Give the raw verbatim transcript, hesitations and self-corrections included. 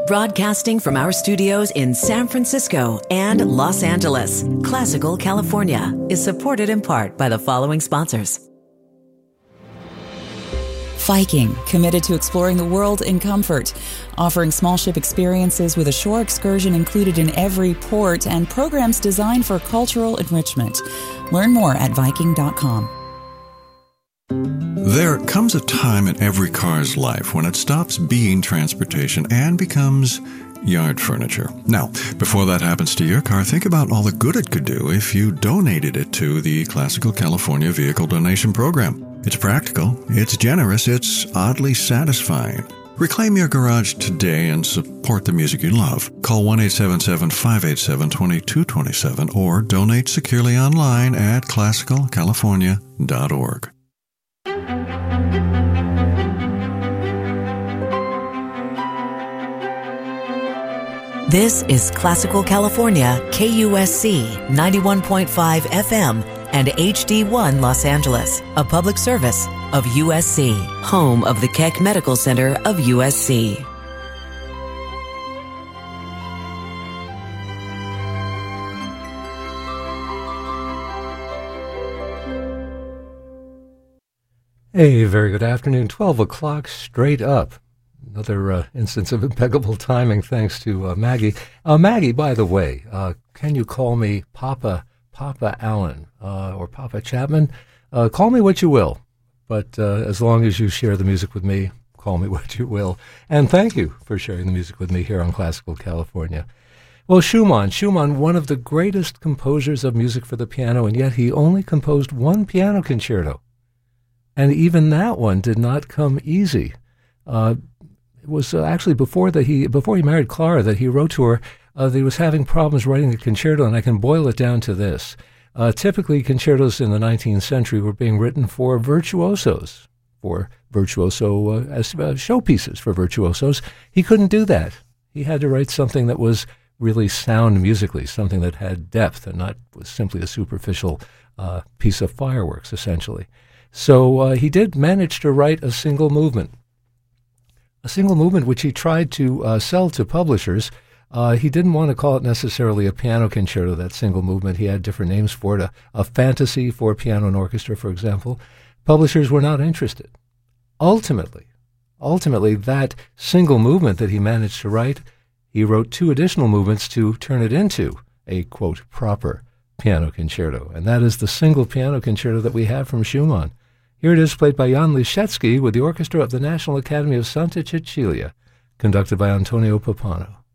Broadcasting from our studios in San Francisco and Los Angeles, Classical California is supported in part by the following sponsors. Viking, committed to exploring the world in comfort, offering small ship experiences with a shore excursion included in every port and programs designed for cultural enrichment. Learn more at Viking dot com. There comes a time in every car's life when it stops being transportation and becomes yard furniture. Now, before that happens to your car, think about all the good it could do if you donated it to the Classical California Vehicle Donation Program. It's practical, it's generous, it's oddly satisfying. Reclaim your garage today and support the music you love. Call one eight seven seven, five eight seven, two two two seven or donate securely online at classical california dot org. This is Classical California, K U S C ninety-one point five F M and H D one Los Angeles, a public service of U S C, home of the Keck Medical Center of U S C. Hey, very good afternoon. twelve o'clock straight up. Another uh, instance of impeccable timing, thanks to uh, Maggie. Uh, Maggie, by the way, uh, can you call me Papa Papa Allen uh, or Papa Chapman? Uh, call me what you will, but uh, as long as you share the music with me, call me what you will. And thank you for sharing the music with me here on Classical California. Well, Schumann, Schumann, one of the greatest composers of music for the piano, and yet he only composed one piano concerto. And even that one did not come easy. Uh, it was uh, actually before that he before he married Clara that he wrote to her uh, that he was having problems writing a concerto, and I can boil it down to this. Uh, typically, concertos in the nineteenth century were being written for virtuosos, for virtuoso uh, as uh, showpieces for virtuosos. He couldn't do that. He had to write something that was really sound musically, something that had depth and not was simply a superficial uh, piece of fireworks, essentially. So uh, he did manage to write a single movement, a single movement which he tried to uh, sell to publishers. Uh, he didn't want to call it necessarily a piano concerto, that single movement. He had different names for it, a, a fantasy for piano and orchestra, for example. Publishers were not interested. Ultimately, ultimately, that single movement that he managed to write, he wrote two additional movements to turn it into a, quote, proper piano concerto. And that is the single piano concerto that we have from Schumann. Here it is, played by Jan Liszewski with the orchestra of the National Academy of Santa Cecilia, conducted by Antonio Pappano.